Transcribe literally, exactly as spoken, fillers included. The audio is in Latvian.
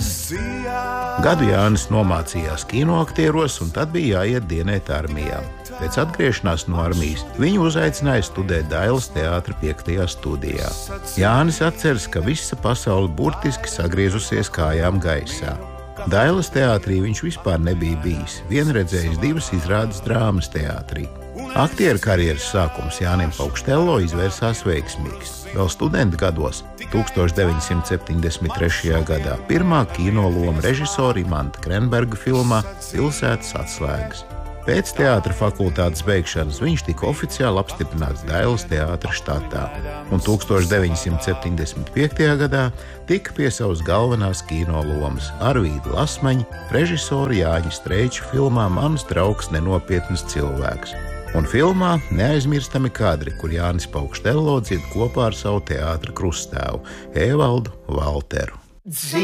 Gadu Jānis nomācījās kinoaktieros un tad bija jāiet dienēt armijā. Pēc atgriešanās no armijas viņu uzaicināja studēt Dailes teātra piektajā studijā. Jānis atceras, ka visa pasaule burtiski sagriezusies kājām gaisā. Dailes teātrī viņš vispār nebija bijis, vien redzējis divas izrādes drāmas teātrī. Aktieru karjeras sākums Jānim Paukštello izvērsās veiksmīgs. Vēl studenta gados, tūkstoš deviņsimt septiņdesmit trešajā gadā, pirmā kino loma režisora Imanta Krenberga filmā Pilsētas atslēgas. Pēc teātra fakultātes beigšanas viņš tika oficiāli apstiprināts Dailes teātra štatā, un tūkstoš deviņsimt septiņdesmit piektajā gadā tika pie savas galvenās kino lomas Arvīda Lasmaņa, režisora Jāņa Streiča filmā Mans draugs nenopietns cilvēks. Un filmā neaizmirstami kadri, kur Jānis Paukštello dzied kopā ar savu teātra krusttēvu Evaldu Valteru.